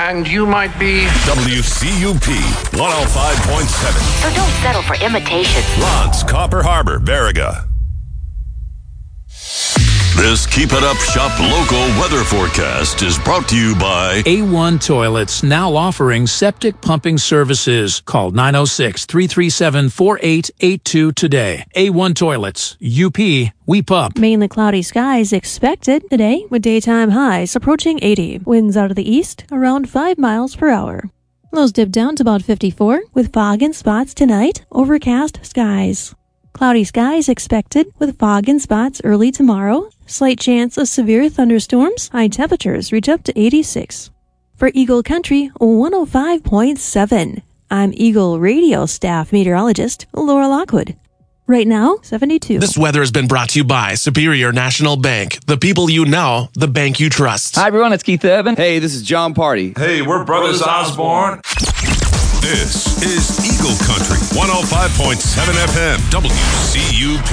and you might be... WCUP 105.7. So don't settle for imitation. Lance, Copper Harbor, Baraga. This Keep It Up Shop local weather forecast is brought to you by A1 Toilets, now offering septic pumping services. Call 906-337-4882 today. A1 Toilets, UP, we pump. Mainly cloudy skies expected today with daytime highs approaching 80. Winds out of the east around 5 miles per hour. Lows dip down to about 54 with fog in spots tonight, overcast skies. Cloudy skies expected with fog in spots early tomorrow. Slight chance of severe thunderstorms. High temperatures reach up to 86. For Eagle Country 105.7, I'm Eagle Radio staff meteorologist Laura Lockwood. Right now, 72. This weather has been brought to you by Superior National Bank. The people you know, the bank you trust. Hi, everyone. It's Keith Urban. Hey, this is John Party. Hey, we're Brothers Osborne. This is Eagle Country 105.7 FM WCUP.